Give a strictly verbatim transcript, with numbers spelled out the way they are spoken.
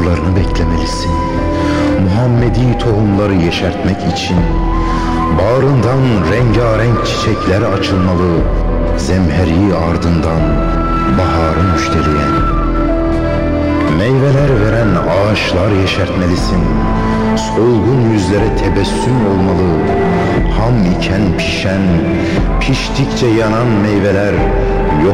yağmurlarını beklemelisin. Muhammedi tohumları yeşertmek için bağrından rengarenk çiçekler açılmalı, zemheri ardından baharı müjdeleyen. Meyveler veren ağaçlar yeşertmelisin. Solgun yüzlere tebessüm olmalı. Ham iken pişen, piştikçe yanan meyveler yok